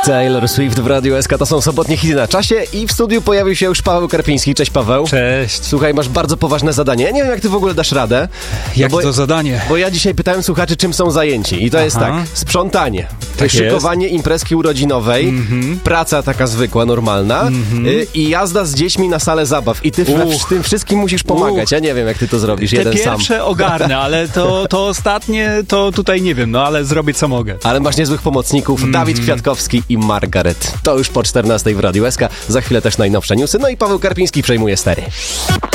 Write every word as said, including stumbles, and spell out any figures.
Taylor Swift w Radiu S K, to są sobotnie hity na czasie i w studiu pojawił się już Paweł Karpiński. Cześć, Paweł. Cześć. Słuchaj, masz bardzo poważne zadanie. Ja nie wiem, jak ty w ogóle dasz radę. Jak no bo, to zadanie? Bo ja dzisiaj pytałem słuchaczy, czym są zajęci. I to Aha. jest tak, sprzątanie, Tak szykowanie jest. imprezki urodzinowej, Mhm. praca taka zwykła, normalna Mhm. y, i jazda z dziećmi na salę zabaw. I ty we Uch. w tym wszystkim musisz pomagać. Uch. Ja nie wiem, jak ty to zrobisz, Te jeden sam. pierwsze ogarnę, ale to, to ostatnie to tutaj nie wiem, no ale zrobię co mogę. Ale masz niezłych pomocników, Mhm. Dawid Kwiatkowski i Margaret. To już po czternastej w Radiu S K. Za chwilę też najnowsze newsy. No i Paweł Karpiński przejmuje stery.